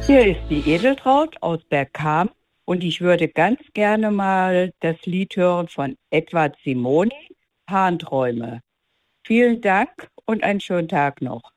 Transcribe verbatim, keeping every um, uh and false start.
Hier ist die Edeltraut aus Bergkamp und ich würde ganz gerne mal das Lied hören von Edward Simoni, Harnträume. Vielen Dank und einen schönen Tag noch.